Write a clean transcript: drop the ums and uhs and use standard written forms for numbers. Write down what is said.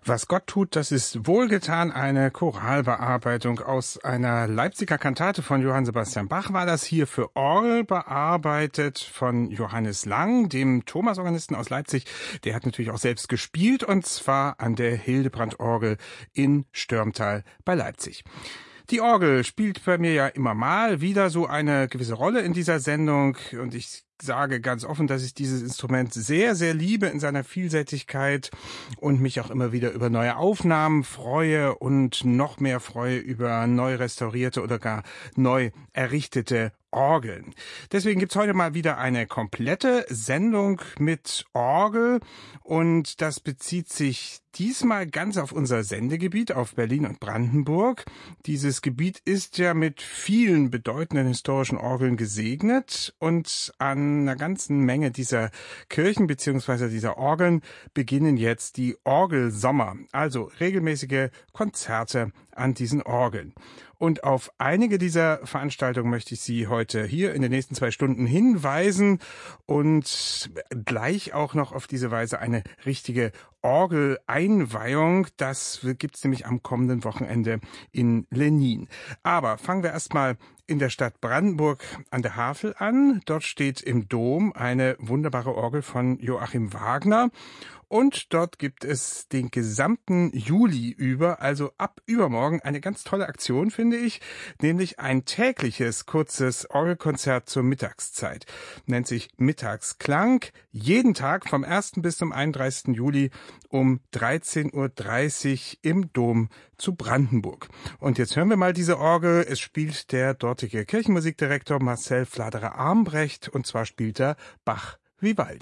Was Gott tut, das ist wohlgetan. Eine Choralbearbeitung aus einer Leipziger Kantate von Johann Sebastian Bach war das, hier für Orgel bearbeitet von Johannes Lang, dem Thomasorganisten aus Leipzig. Der hat natürlich auch selbst gespielt, und zwar an der Hildebrandorgel in Störmtal bei Leipzig. Die Orgel spielt bei mir ja immer mal wieder so eine gewisse Rolle in dieser Sendung, und ich sage ganz offen, dass ich dieses Instrument sehr, sehr liebe in seiner Vielseitigkeit und mich auch immer wieder über neue Aufnahmen freue und noch mehr freue über neu restaurierte oder gar neu errichtete Orgeln. Deswegen gibt's heute mal wieder eine komplette Sendung mit Orgel, und das bezieht sich diesmal ganz auf unser Sendegebiet, auf Berlin und Brandenburg. Dieses Gebiet ist ja mit vielen bedeutenden historischen Orgeln gesegnet, und an einer ganzen Menge dieser Kirchen bzw. dieser Orgeln beginnen jetzt die Orgelsommer, also regelmäßige Konzerte an diesen Orgeln. Und auf einige dieser Veranstaltungen möchte ich Sie heute hier in den nächsten 2 Stunden hinweisen und gleich auch noch auf diese Weise eine richtige Orgeleinweihung. Das gibt's nämlich am kommenden Wochenende in Lenin. Aber fangen wir erstmal in der Stadt Brandenburg an der Havel an. Dort steht im Dom eine wunderbare Orgel von Joachim Wagner. Und dort gibt es den gesamten Juli über, also ab übermorgen, eine ganz tolle Aktion, finde ich, nämlich ein tägliches kurzes Orgelkonzert zur Mittagszeit. Nennt sich Mittagsklang, jeden Tag vom 1. bis zum 31. Juli um 13:30 Uhr im Dom zu Brandenburg. Und jetzt hören wir mal diese Orgel. Es spielt der dortige Kirchenmusikdirektor Marcel Fladerer-Armbrecht, und zwar spielt er Bach Vivaldi.